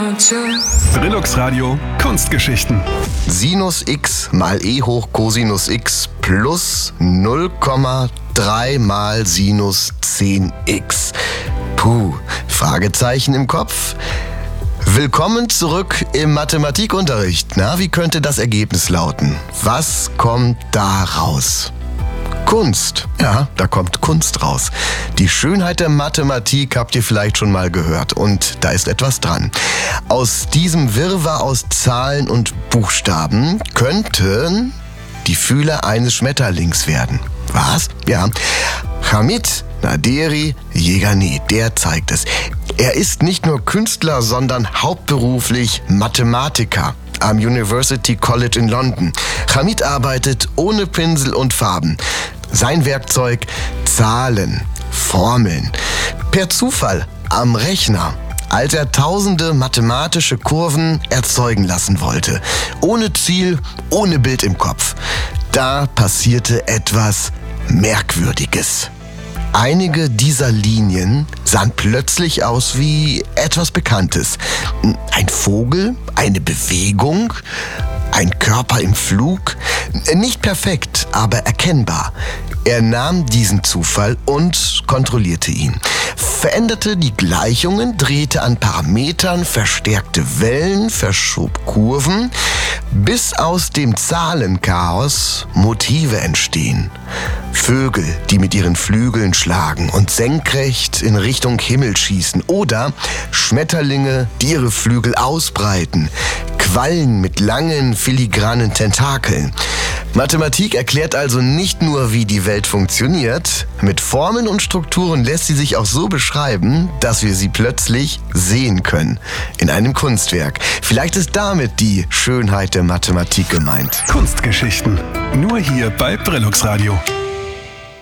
Brillux Radio Kunstgeschichten. Sinus x mal e hoch Cosinus x plus 0,3 mal Sinus 10x. Puh, Fragezeichen im Kopf? Willkommen zurück im Mathematikunterricht. Na, wie könnte das Ergebnis lauten? Was kommt da raus? Kunst. Ja, da kommt Kunst raus. Die Schönheit der Mathematik habt ihr vielleicht schon mal gehört. Und da ist etwas dran. Aus diesem Wirrwarr aus Zahlen und Buchstaben könnten die Fühler eines Schmetterlings werden. Was? Ja. Hamid Naderi Yeganeh, der zeigt es. Er ist nicht nur Künstler, sondern hauptberuflich Mathematiker am University College in London. Hamid arbeitet ohne Pinsel und Farben. Sein Werkzeug: Zahlen, Formeln. Per Zufall am Rechner, als er tausende mathematische Kurven erzeugen lassen wollte. Ohne Ziel, ohne Bild im Kopf. Da passierte etwas Merkwürdiges. Einige dieser Linien sahen plötzlich aus wie etwas Bekanntes. Ein Vogel, eine Bewegung, ein Körper im Flug. Nicht perfekt, aber erkennbar. Er nahm diesen Zufall und kontrollierte ihn. Veränderte die Gleichungen, drehte an Parametern, verstärkte Wellen, verschob Kurven, bis aus dem Zahlenchaos Motive entstehen. Vögel, die mit ihren Flügeln schlagen und senkrecht in Richtung Himmel schießen. Oder Schmetterlinge, die ihre Flügel ausbreiten. Quallen mit langen, filigranen Tentakeln. Mathematik erklärt also nicht nur, wie die Welt funktioniert. Mit Formeln und Strukturen lässt sie sich auch so beschreiben, dass wir sie plötzlich sehen können. In einem Kunstwerk. Vielleicht ist damit die Schönheit der Mathematik gemeint. Kunstgeschichten. Nur hier bei Brillux Radio.